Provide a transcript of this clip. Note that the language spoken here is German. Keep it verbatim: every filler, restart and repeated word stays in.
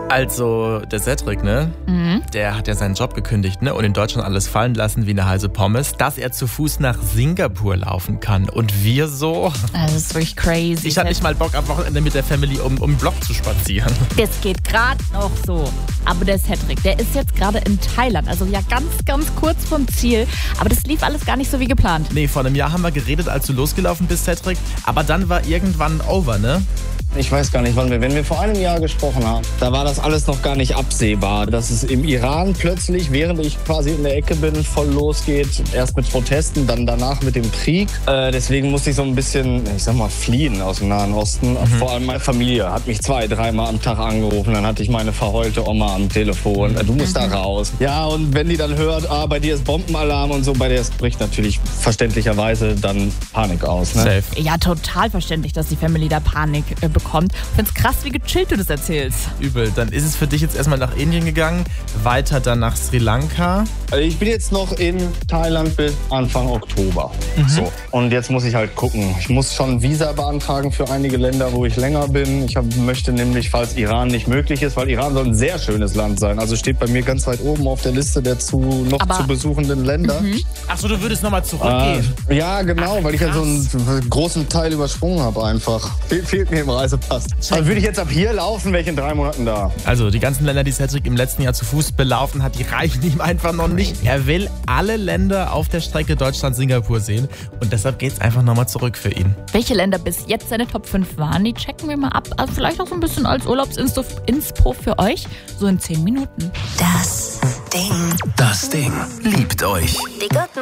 Also, der Cedric, ne? Mhm. Der hat ja seinen Job gekündigt, ne? Und in Deutschland alles fallen lassen wie eine heiße Pommes, dass er zu Fuß nach Singapur laufen kann. Und wir so? Also, das ist wirklich crazy. Ich hatte nicht mal Bock, am Wochenende mit der Family um, um den Block zu spazieren. Das geht gerade noch so. Aber der Cedric, der ist jetzt gerade in Thailand. Also ja ganz, ganz kurz vom Ziel. Aber das lief alles gar nicht so wie geplant. Nee, vor einem Jahr haben wir geredet, als du losgelaufen bist, Cedric. Aber dann war irgendwann over, ne? Ich weiß gar nicht, wann wir, wenn wir vor einem Jahr gesprochen haben, da war das alles noch gar nicht absehbar. Dass es im Iran plötzlich, während ich quasi in der Ecke bin, voll losgeht. Erst mit Protesten, dann danach mit dem Krieg. Äh, deswegen musste ich so ein bisschen, ich sag mal, fliehen aus dem Nahen Osten. Mhm. Vor allem meine Familie hat mich zwei, dreimal am Tag angerufen. Dann hatte ich meine verheulte Oma am Telefon. Du musst mhm. da raus. Ja, und wenn die dann hört, ah, bei dir ist Bombenalarm und so, bei der bricht natürlich verständlicherweise dann Panik aus. Ne? Safe. Ja, total verständlich, dass die Family da Panik äh, bekommt. Ich find's krass, wie gechillt du das erzählst. Übel. Dann ist es für dich jetzt erstmal nach Indien gegangen, weiter dann nach Sri Lanka. Ich bin jetzt noch in Thailand bis Anfang Oktober. Mhm. So. Und jetzt muss ich halt gucken. Ich muss schon Visa beantragen für einige Länder, wo ich länger bin. Ich hab, möchte nämlich, falls Iran nicht möglich ist, weil Iran soll ein sehr schönes Land sein. Also steht bei mir ganz weit oben auf der Liste der zu, noch Aber, zu besuchenden Länder. Mhm. Achso, du würdest nochmal zurückgehen? Äh, ja, genau, Ach, weil ich ja so einen großen Teil übersprungen habe einfach. Fe- fehlt mir im Reisepass. Also würde ich jetzt ab hier laufen, wäre ich in drei Monaten da. Also die ganzen Länder, die Cedric im letzten Jahr zu Fuß belaufen hat, die reichen ihm einfach noch nicht. Er will alle Länder auf der Strecke Deutschland-Singapur sehen und deshalb geht's einfach nochmal zurück für ihn. Welche Länder bis jetzt seine Top fünf waren, die checken wir mal ab. Also vielleicht auch so ein bisschen als Urlaubsinspo für euch, so in zehn Minuten. Das Ding. Das Ding liebt euch. Die Guten